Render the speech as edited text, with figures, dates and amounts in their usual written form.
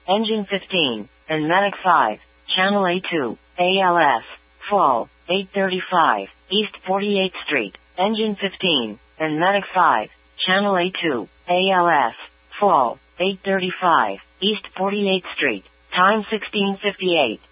Engine 15, and Medic 5, Channel A2, ALS, Fall, 835, East 48th Street, Engine 15, and Medic 5, Channel A2, ALS, Fall, 835, East 48th Street, time 16:58.